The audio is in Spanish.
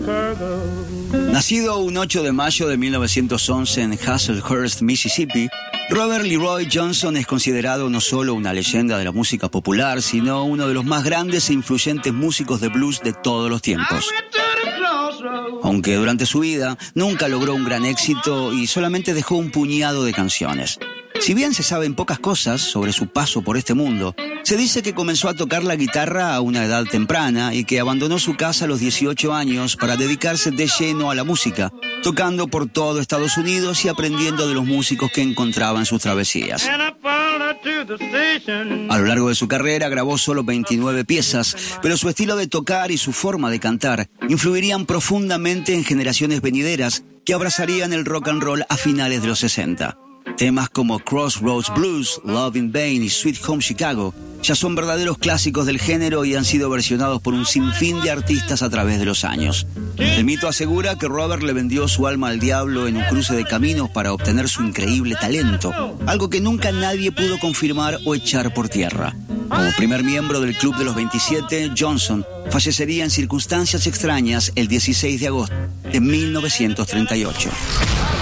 Nacido un 8 de mayo de 1911 en Hazlehurst, Mississippi, Robert Leroy Johnson es considerado no solo una leyenda de la música popular, sino uno de los más grandes e influyentes músicos de blues de todos los tiempos. Aunque durante su vida nunca logró un gran éxito y solamente dejó un puñado de canciones. Si bien se saben pocas cosas sobre su paso por este mundo, se dice que comenzó a tocar la guitarra a una edad temprana y que abandonó su casa a los 18 años para dedicarse de lleno a la música, tocando por todo Estados Unidos y aprendiendo de los músicos que encontraba en sus travesías. A lo largo de su carrera grabó solo 29 piezas, pero su estilo de tocar y su forma de cantar influirían profundamente en generaciones venideras que abrazarían el rock and roll a finales de los 60. Temas como Crossroads Blues, Love in Vain y Sweet Home Chicago ya son verdaderos clásicos del género y han sido versionados por un sinfín de artistas a través de los años. El mito asegura que Robert le vendió su alma al diablo en un cruce de caminos para obtener su increíble talento, algo que nunca nadie pudo confirmar o echar por tierra. Como primer miembro del Club de los 27, Johnson fallecería en circunstancias extrañas el 16 de agosto de 1938.